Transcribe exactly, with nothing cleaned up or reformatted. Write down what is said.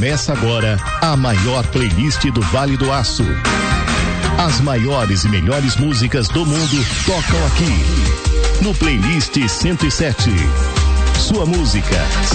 Começa agora a maior playlist do Vale do Aço. As maiores e melhores músicas do mundo tocam aqui no Playlist cento e sete. Sua música